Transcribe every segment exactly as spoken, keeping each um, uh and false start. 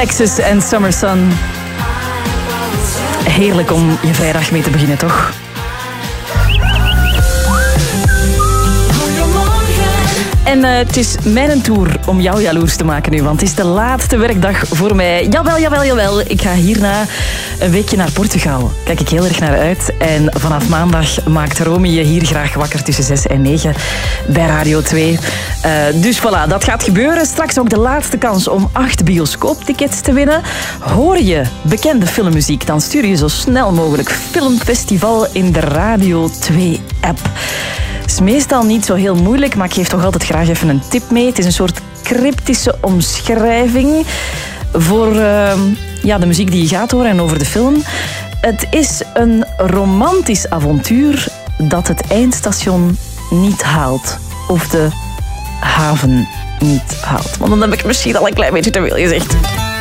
Alexis en Summer Sun. Heerlijk om je vrijdag mee te beginnen, toch? En uh, het is mijn tour om jou jaloers te maken nu, want het is de laatste werkdag voor mij. Jawel, jawel, jawel. Ik ga hierna een weekje naar Portugal. Kijk ik heel erg naar uit. En vanaf maandag maakt Romy je hier graag wakker tussen zes en negen bij Radio twee. Uh, dus voilà, dat gaat gebeuren. Straks ook de laatste kans om acht bioscooptickets te winnen. Hoor je bekende filmmuziek, dan stuur je zo snel mogelijk Filmfestival in de Radio twee app. Het is meestal niet zo heel moeilijk, maar ik geef toch altijd graag even een tip mee. Het is een soort cryptische omschrijving voor uh, ja, de muziek die je gaat horen en over de film. Het is een romantisch avontuur dat het eindstation niet haalt. Of de haven niet haalt. Want dan heb ik misschien al een klein beetje te veel gezegd.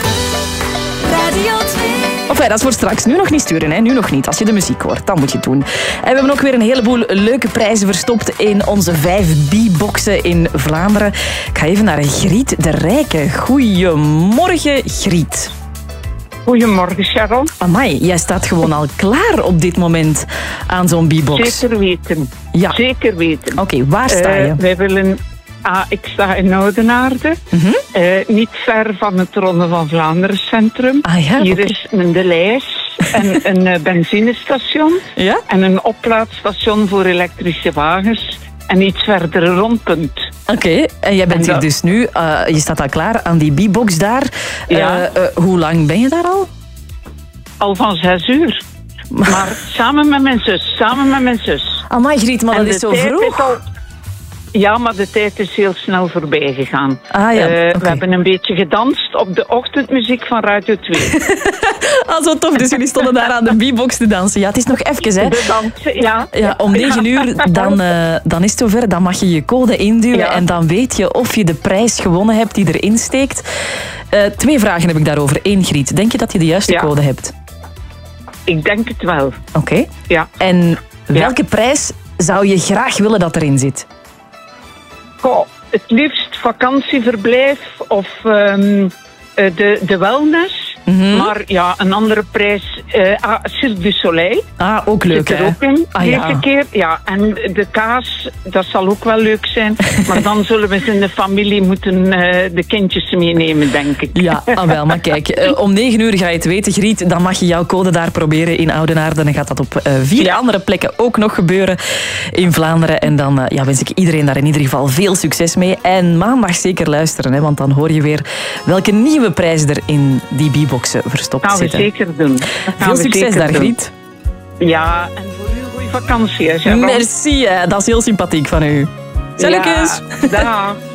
Radio twee. Enfin, dat is voor straks. Nu nog niet sturen, hè? Nu nog niet. Als je de muziek hoort, dan moet je het doen. En we hebben ook weer een heleboel leuke prijzen verstopt in onze vijf B-boxen in Vlaanderen. Ik ga even naar Griet de Rijke. Goedemorgen, Griet. Goedemorgen, Sharon. Amai, jij staat gewoon al klaar op dit moment aan zo'n B-box. Zeker weten. Ja. Zeker weten. Oké, okay, waar sta je? Uh, wij willen... Ah, ik sta in Oudenaarde, mm-hmm. uh, niet ver van het Ronde van Vlaanderen Centrum. Ah, ja? Hier okay. is een De Lijs en een uh, benzinestation ja? en een oplaadstation voor elektrische wagens en iets verder een rondpunt. Oké, okay. En jij bent en hier dat... dus nu, uh, je staat al klaar aan die B-box daar. Ja. Uh, uh, hoe lang ben je daar al? Al van zes uur. Maar samen met mijn zus, samen met mijn zus. Amai, Griet, maar dat is zo vroeg. Ja, maar de tijd is heel snel voorbij gegaan. Ah, ja. uh, okay. We hebben een beetje gedanst op de ochtendmuziek van Radio twee. Ah, zo tof. Dus jullie stonden daar aan de B-box te dansen. Ja, het is nog even, hè. De dansen, ja. Ja, om negen uur, dan, uh, dan is het zover. Dan mag je je code induwen ja. En dan weet je of je de prijs gewonnen hebt die erin steekt. Uh, twee vragen heb ik daarover. Eén, Griet. Denk je dat je de juiste ja. code hebt? Ik denk het wel. Oké. Okay. Ja. En welke ja. prijs zou je graag willen dat erin zit? Goh, het liefst vakantieverblijf of um, de, de wellness. Mm-hmm. Maar ja, een andere prijs. Uh, ah, Cirque du Soleil. Ah, ook leuk, zit er hè? Ook in, ah, deze ja. keer. Ja, en de kaas, dat zal ook wel leuk zijn. Maar dan zullen we in de familie moeten uh, de kindjes meenemen, denk ik. Ja, ah, wel, maar kijk. Uh, om negen uur ga je het weten, Griet. Dan mag je jouw code daar proberen in Oudenaarde. Dan gaat dat op uh, vier ja. andere plekken ook nog gebeuren in Vlaanderen. En dan uh, ja, wens ik iedereen daar in ieder geval veel succes mee. En maandag zeker luisteren, hè, want dan hoor je weer welke nieuwe prijzen er in die B-boxen verstopt gaan we zitten. Zeker doen. Veel succes daar, Griet. Ja, en voor u een goede vakantie. Hè, Merci, hè. Dat is heel sympathiek van u. Salutjes. Ja, dag.